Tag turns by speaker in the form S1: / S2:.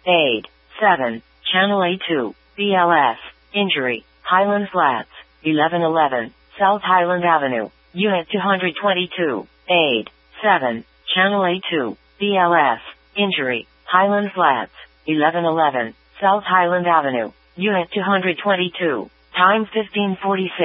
S1: Aid. 7. Channel A2, BLS. Injury. Highland Flats. 1111, South Highland Avenue. Unit 222. Aid. 7. Channel A2, BLS. Injury. Highland Flats. 1111, South Highland Avenue. Unit 222. Time 1546.